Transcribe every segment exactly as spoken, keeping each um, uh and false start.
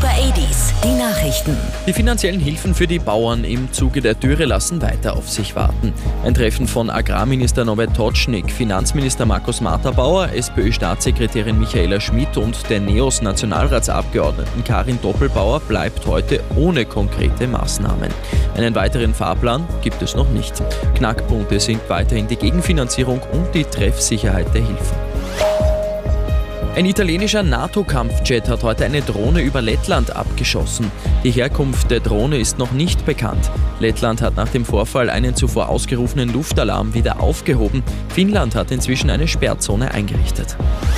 Super achtziger, die Nachrichten. Die finanziellen Hilfen für die Bauern im Zuge der Dürre lassen weiter auf sich warten. Ein Treffen von Agrarminister Norbert Totschnig, Finanzminister Markus Matterbauer, SPÖ-Staatssekretärin Michaela Schmidt und der NEOS-Nationalratsabgeordneten Karin Doppelbauer bleibt heute ohne konkrete Maßnahmen. Einen weiteren Fahrplan gibt es noch nicht. Knackpunkte sind weiterhin die Gegenfinanzierung und die Treffsicherheit der Hilfen. Ein italienischer NATO-Kampfjet hat heute eine Drohne über Lettland abgeschossen. Die Herkunft der Drohne ist noch nicht bekannt. Lettland hat nach dem Vorfall einen zuvor ausgerufenen Luftalarm wieder aufgehoben. Finnland hat inzwischen eine Sperrzone eingerichtet.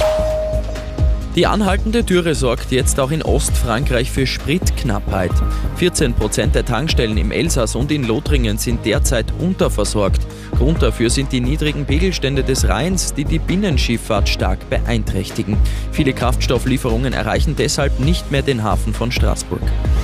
Die anhaltende Dürre sorgt jetzt auch in Ostfrankreich für Spritknappheit. vierzehn Prozent der Tankstellen im Elsass und in Lothringen sind derzeit unterversorgt. Grund dafür sind die niedrigen Pegelstände des Rheins, die die Binnenschifffahrt stark beeinträchtigen. Viele Kraftstofflieferungen erreichen deshalb nicht mehr den Hafen von Straßburg.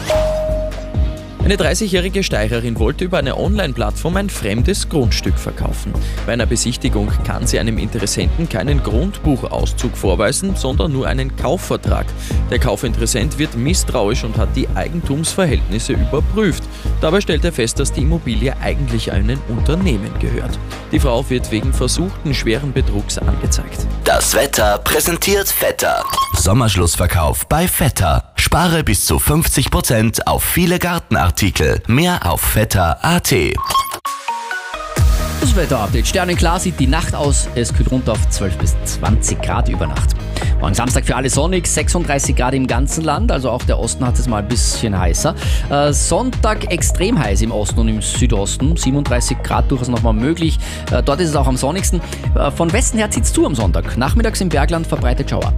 Eine dreißigjährige Steirerin wollte über eine Online-Plattform ein fremdes Grundstück verkaufen. Bei einer Besichtigung kann sie einem Interessenten keinen Grundbuchauszug vorweisen, sondern nur einen Kaufvertrag. Der Kaufinteressent wird misstrauisch und hat die Eigentumsverhältnisse überprüft. Dabei stellt er fest, dass die Immobilie eigentlich einem Unternehmen gehört. Die Frau wird wegen versuchten schweren Betrugs angezeigt. Das Wetter präsentiert Vetter. Sommerschlussverkauf bei Vetter. Spare bis zu fünfzig Prozent auf viele Gartenartikel. Mehr auf vetter punkt a t. Das Wetterupdate. Sternenklar sieht die Nacht aus. Es kühlt runter auf zwölf bis zwanzig Grad über Nacht. Morgen Samstag für alle sonnig, sechsunddreißig Grad im ganzen Land, also auch der Osten hat es mal ein bisschen heißer. Äh, Sonntag extrem heiß im Osten und im Südosten, siebenunddreißig Grad durchaus nochmal möglich. Äh, dort ist es auch am sonnigsten. Äh, von Westen her zieht es zu am Sonntag. Nachmittags im Bergland verbreitet Schauer.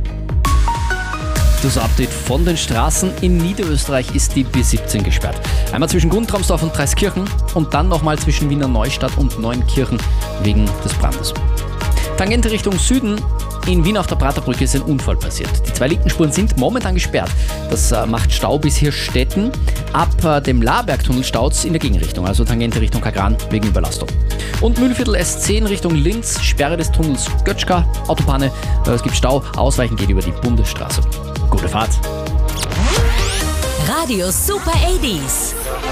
Das Update von den Straßen. In Niederösterreich ist die B siebzehn gesperrt. Einmal zwischen Guntramsdorf und Dreiskirchen und dann nochmal zwischen Wiener Neustadt und Neunkirchen wegen des Brandes. Tangente Richtung Süden. In Wien auf der Praterbrücke ist ein Unfall passiert. Die zwei linken Spuren sind momentan gesperrt. Das äh, macht Stau bis Hirschstetten. Ab äh, dem Labergtunnel staut's in der Gegenrichtung, also Tangente Richtung Kagran wegen Überlastung. Und Mühlviertel S zehn Richtung Linz, Sperre des Tunnels Götschka, Autopanne. Äh, es gibt Stau, Ausweichen geht über die Bundesstraße. Gute Fahrt. Radio Super achtziger.